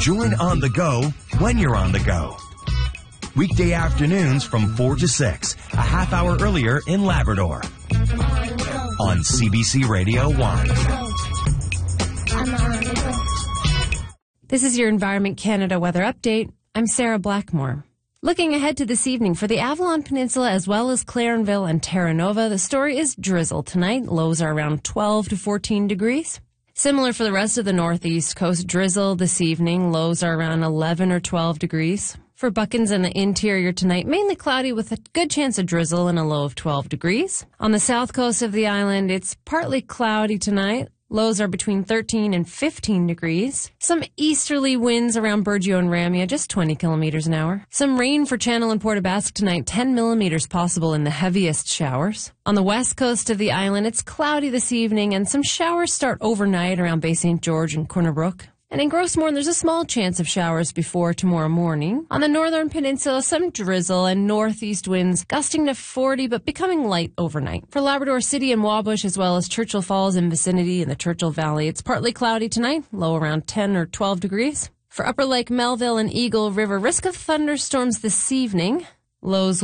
Join On the Go when you're on the go. Weekday afternoons from 4 to 6, a half hour earlier in Labrador. On CBC Radio 1. This is your Environment Canada weather update. I'm Sarah Blackmore. Looking ahead to this evening for the Avalon Peninsula as well as Clarenville and Terra Nova, the story is drizzle tonight. Lows are around 12 to 14 degrees. Similar for the rest of the northeast coast, drizzle this evening. Lows are around 11 or 12 degrees. For Buckens and the interior tonight, mainly cloudy with a good chance of drizzle and a low of 12 degrees. On the south coast of the island, it's partly cloudy tonight. Lows are between 13 and 15 degrees. Some easterly winds around Burgeo and Ramia, just 20 kilometers an hour. Some rain for Channel and Port aux Basques tonight, 10 millimeters possible in the heaviest showers. On the west coast of the island, it's cloudy this evening and some showers start overnight around Bay St. George and Corner Brook. And in Grossmorn, there's a small chance of showers before tomorrow morning. On the northern peninsula, some drizzle and northeast winds gusting to 40 but becoming light overnight. For Labrador City and Wabush as well as Churchill Falls and vicinity in the Churchill Valley, it's partly cloudy tonight, low around 10 or 12 degrees. For Upper Lake Melville and Eagle River, risk of thunderstorms this evening. Lows